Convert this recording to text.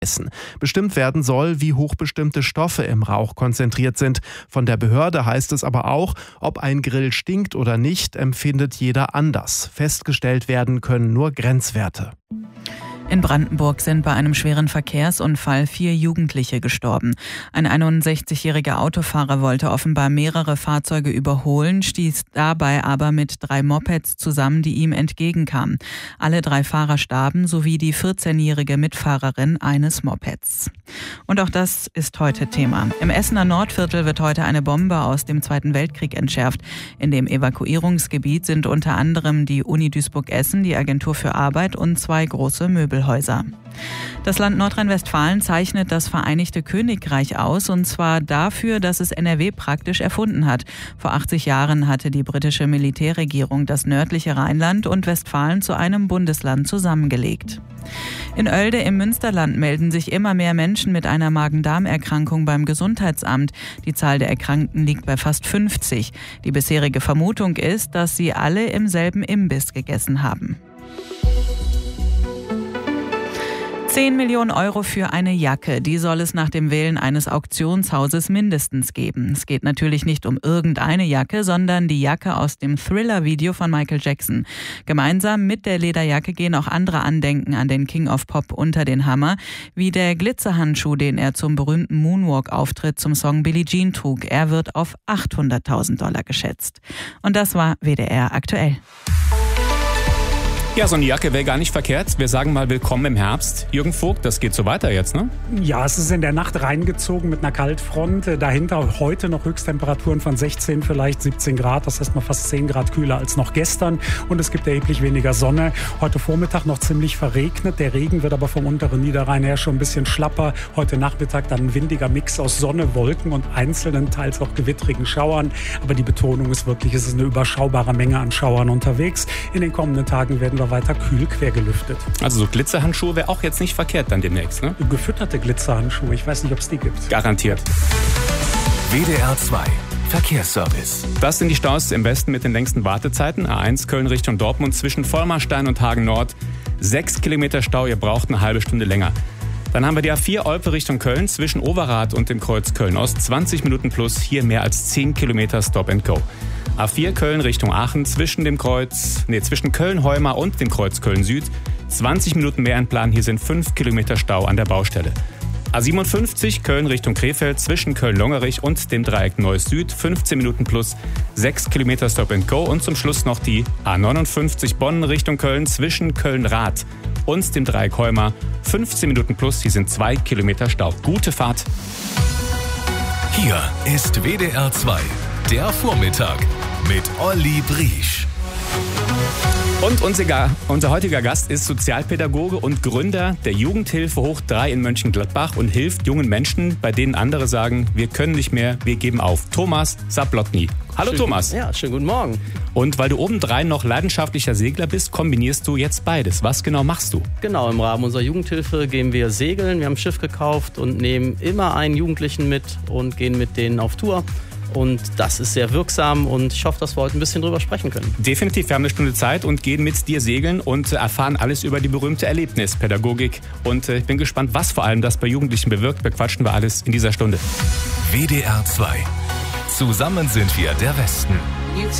Bestimmt werden soll, wie hoch bestimmte Stoffe im Rauch konzentriert sind. Von der Behörde heißt es aber auch, ob ein Grill stinkt oder nicht, empfindet jeder anders. Festgestellt werden können nur Grenzwerte. In Brandenburg sind bei einem schweren Verkehrsunfall 4 Jugendliche gestorben. Ein 61-jähriger Autofahrer wollte offenbar mehrere Fahrzeuge überholen, stieß dabei aber mit 3 Mopeds zusammen, die ihm entgegenkamen. Alle 3 Fahrer starben, sowie die 14-jährige Mitfahrerin eines Mopeds. Und auch das ist heute Thema. Im Essener Nordviertel wird heute eine Bombe aus dem Zweiten Weltkrieg entschärft. In dem Evakuierungsgebiet sind unter anderem die Uni Duisburg-Essen, die Agentur für Arbeit und 2 große Möbelhäuser. Das Land Nordrhein-Westfalen zeichnet das Vereinigte Königreich aus, und zwar dafür, dass es NRW praktisch erfunden hat. Vor 80 Jahren hatte die britische Militärregierung das nördliche Rheinland und Westfalen zu einem Bundesland zusammengelegt. In Oelde im Münsterland melden sich immer mehr Menschen mit einer Magen-Darm-Erkrankung beim Gesundheitsamt. Die Zahl der Erkrankten liegt bei fast 50. Die bisherige Vermutung ist, dass sie alle im selben Imbiss gegessen haben. 10 Millionen Euro für eine Jacke, die soll es nach dem Wählen eines Auktionshauses mindestens geben. Es geht natürlich nicht um irgendeine Jacke, sondern die Jacke aus dem Thriller-Video von Michael Jackson. Gemeinsam mit der Lederjacke gehen auch andere Andenken an den King of Pop unter den Hammer, wie der Glitzerhandschuh, den er zum berühmten Moonwalk-Auftritt zum Song Billie Jean trug. Er wird auf $800.000 geschätzt. Und das war WDR aktuell. Ja, so eine Jacke wäre gar nicht verkehrt. Wir sagen mal willkommen im Herbst. Jürgen Vogt, das geht so weiter jetzt, ne? Ja, es ist in der Nacht reingezogen mit einer Kaltfront. Dahinter heute noch Höchsttemperaturen von 16, vielleicht 17 Grad. Das heißt mal fast 10 Grad kühler als noch gestern. Und es gibt erheblich weniger Sonne. Heute Vormittag noch ziemlich verregnet. Der Regen wird aber vom unteren Niederrhein her schon ein bisschen schlapper. Heute Nachmittag dann ein windiger Mix aus Sonne, Wolken und einzelnen, teils auch gewittrigen Schauern. Aber die Betonung ist wirklich, es ist eine überschaubare Menge an Schauern unterwegs. In den kommenden Tagen werden wir weiter kühl quer gelüftet. Also so Glitzerhandschuhe wäre auch jetzt nicht verkehrt dann demnächst, ne? Gefütterte Glitzerhandschuhe, ich weiß nicht, ob es die gibt. Garantiert. WDR 2 Verkehrsservice. Das sind die Staus im Westen mit den längsten Wartezeiten. A1 Köln Richtung Dortmund zwischen Vollmarstein und Hagen Nord. 6 Kilometer Stau, ihr braucht eine halbe Stunde länger. Dann haben wir die A4 Olpe Richtung Köln zwischen Overath und dem Kreuz Köln-Ost. 20 Minuten plus, hier mehr als 10 Kilometer Stop and Go. A4 Köln Richtung Aachen zwischen Köln-Heuma und dem Kreuz Köln-Süd. 20 Minuten mehr entplant, hier sind 5 Kilometer Stau an der Baustelle. A57 Köln Richtung Krefeld zwischen Köln-Longerich und dem Dreieck Neuss Süd. 15 Minuten plus, 6 Kilometer Stop and Go. Und zum Schluss noch die A59 Bonn Richtung Köln zwischen Köln-Rath und dem Dreieck Heuma. 15 Minuten plus, hier sind 2 Kilometer Stau. Gute Fahrt. Hier ist WDR 2, der Vormittag mit Olli Briesch. Und unser heutiger Gast ist Sozialpädagoge und Gründer der Jugendhilfe Hoch 3 in Mönchengladbach und hilft jungen Menschen, bei denen andere sagen, wir können nicht mehr, wir geben auf. Thomas Sablotny. Hallo Thomas. Ja, schönen guten Morgen. Und weil du obendrein noch leidenschaftlicher Segler bist, kombinierst du jetzt beides. Was genau machst du? Genau, im Rahmen unserer Jugendhilfe gehen wir segeln. Wir haben ein Schiff gekauft und nehmen immer einen Jugendlichen mit und gehen mit denen auf Tour. Und das ist sehr wirksam und ich hoffe, dass wir heute ein bisschen drüber sprechen können. Definitiv, wir haben eine Stunde Zeit und gehen mit dir segeln und erfahren alles über die berühmte Erlebnispädagogik. Und ich bin gespannt, was vor allem das bei Jugendlichen bewirkt. Bequatschen wir alles in dieser Stunde. WDR 2. Zusammen sind wir der Westen.